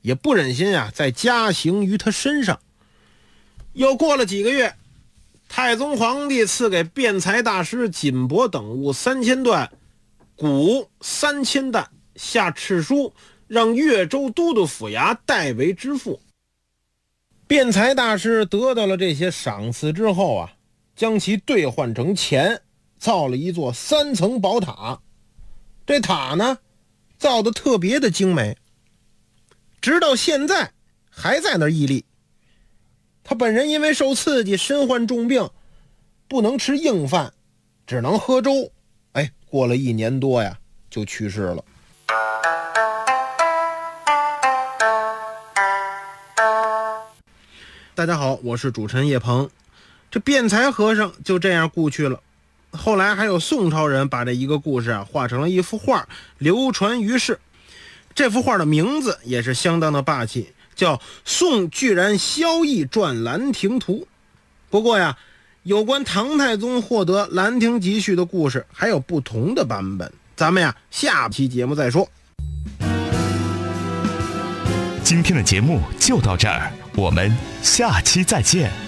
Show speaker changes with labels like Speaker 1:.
Speaker 1: 也不忍心再加刑于他身上。又过了几个月，太宗皇帝赐给辩才大师锦帛等物3000段，谷3000担，下敕书让越州都督府衙代为支付。辩才大师得到了这些赏赐之后将其兑换成钱，造了一座3层宝塔。这塔呢，造得特别的精美，直到现在还在那儿屹立。他本人因为受刺激，身患重病，不能吃硬饭，只能喝粥。过了1年多就去世了。大家好，我是主持人叶鹏。这辩才和尚就这样故去了。后来还有宋朝人把这一个故事画成了一幅画，流传于世。这幅画的名字也是相当的霸气，叫《宋巨然萧绎传兰亭图》。不过有关唐太宗获得兰亭集序的故事还有不同的版本，咱们下期节目再说。
Speaker 2: 今天的节目就到这儿，我们下期再见。